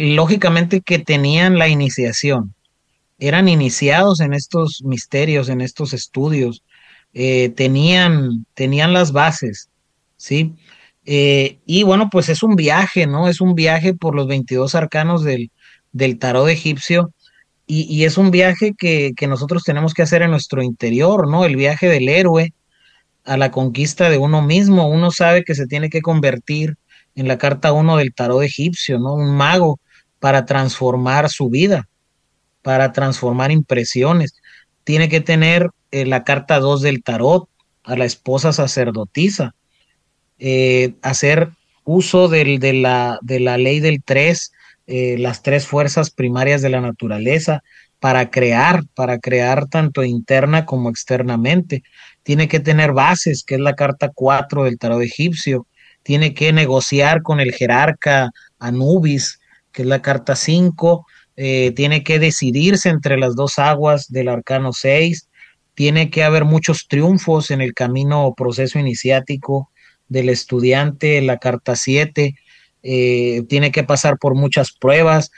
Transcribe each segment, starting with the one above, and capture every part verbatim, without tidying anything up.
lógicamente que tenían la iniciación, eran iniciados en estos misterios, en estos estudios, eh, tenían, tenían las bases, ¿sí? Eh, y bueno, pues es un viaje, ¿no? Es un viaje por los veintidós arcanos del, del tarot egipcio y, y es un viaje que, que nosotros tenemos que hacer en nuestro interior, ¿no? El viaje del héroe a la conquista de uno mismo. Uno sabe que se tiene que convertir en la carta uno del tarot egipcio, ¿no? Un mago para transformar su vida, para transformar impresiones. Tiene que tener eh, la carta dos del tarot, a la esposa sacerdotisa, eh, hacer uso del, de, la, de la ley del tres, eh, las tres fuerzas primarias de la naturaleza, para crear, para crear tanto interna como externamente. Tiene que tener bases, que es la carta cuatro del tarot egipcio. Tiene que negociar con el jerarca Anubis, que es la carta cinco. Eh, tiene que decidirse entre las dos aguas del arcano seis. Tiene que haber muchos triunfos en el camino o proceso iniciático del estudiante, la carta siete. Eh, tiene que pasar por muchas pruebas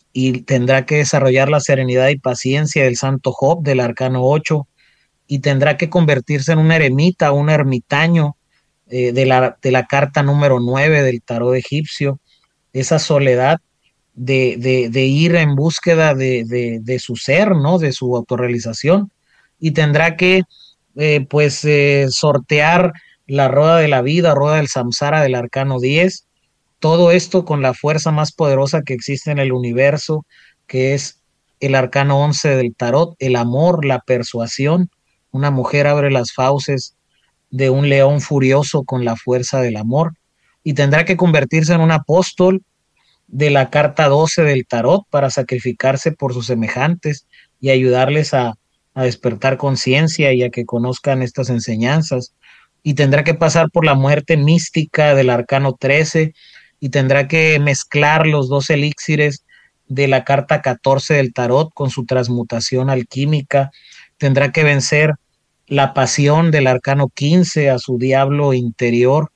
y tendrá que desarrollar la serenidad y paciencia del santo Job, del arcano ocho, y tendrá que convertirse en un eremita, un ermitaño, eh, de, la, de la carta número nueve del tarot egipcio, esa soledad de, de, de ir en búsqueda de, de, de, su ser, ¿no? De su autorrealización, y tendrá que eh, pues eh, sortear la rueda de la vida, rueda del samsara del arcano diez, todo esto con la fuerza más poderosa que existe en el universo, que es el arcano once del tarot, el amor, la persuasión. Una mujer abre las fauces de un león furioso con la fuerza del amor, y tendrá que convertirse en un apóstol de la carta doce del tarot para sacrificarse por sus semejantes y ayudarles a, a despertar conciencia y a que conozcan estas enseñanzas. Y tendrá que pasar por la muerte mística del arcano trece y tendrá que mezclar los dos elixires de la carta catorce del tarot con su transmutación alquímica. Tendrá que vencer la pasión del arcano quince a su diablo interior,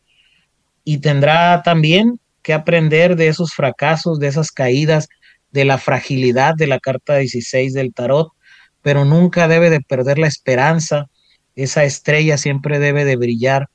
y tendrá también que aprender de esos fracasos, de esas caídas, de la fragilidad de la carta dieciséis del tarot, pero nunca debe de perder la esperanza. Esa estrella siempre debe de brillar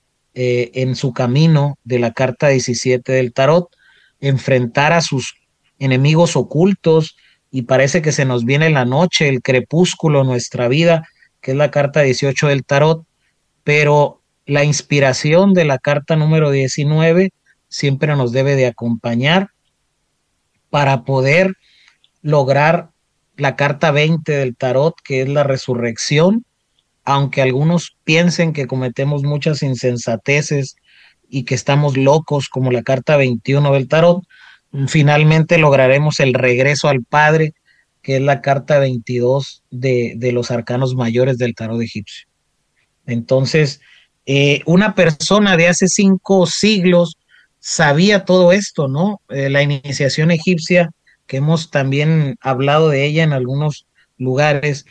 eh, en su camino de la carta diecisiete del tarot, enfrentar a sus enemigos ocultos, y parece que se nos viene la noche, el crepúsculo, nuestra vida, que es la carta dieciocho del tarot, pero la inspiración de la carta número diecinueve siempre nos debe de acompañar para poder lograr la carta veinte del tarot, que es la resurrección, aunque algunos piensen que cometemos muchas insensateces y que estamos locos como la carta veintiuno del tarot, finalmente lograremos el regreso al Padre, que es la carta veintidós de, de los arcanos mayores del tarot egipcio. Entonces, eh, una persona de hace cinco siglos sabía todo esto, ¿no? Eh, la iniciación egipcia, que hemos también hablado de ella en algunos lugares,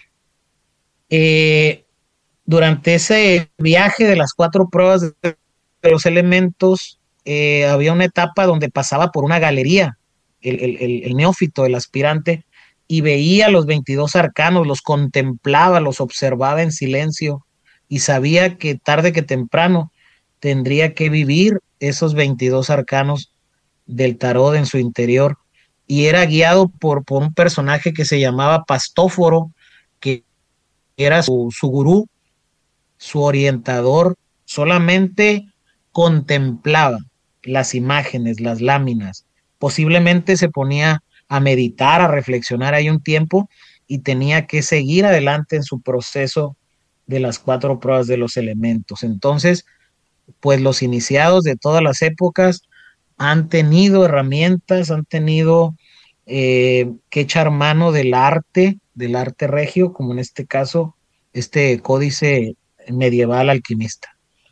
eh, durante ese viaje de las cuatro pruebas de, de los elementos, eh, había una etapa donde pasaba por una galería, el, el, el, el neófito, el aspirante, y veía los veintidós arcanos, los contemplaba, los observaba en silencio, y sabía que tarde que temprano tendría que vivir esos veintidós arcanos del tarot en su interior, y era guiado por, por un personaje que se llamaba Pastóforo, que era su, su gurú, su orientador. Solamente contemplaba las imágenes, las láminas, posiblemente se ponía a meditar, a reflexionar ahí un tiempo, y tenía que seguir adelante en su proceso de las cuatro pruebas de los elementos. Entonces, pues los iniciados de todas las épocas han tenido herramientas, han tenido eh, que echar mano del arte, del arte regio, como en este caso, este códice medieval alquimista.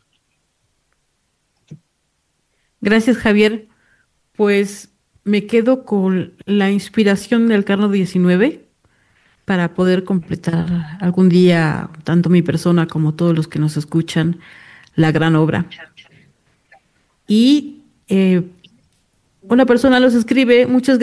Gracias, Javier. Pues me quedo con la inspiración del Carno diecinueve para poder completar algún día, tanto mi persona como todos los que nos escuchan, la gran obra. Y eh, una persona los escribe, muchas gracias.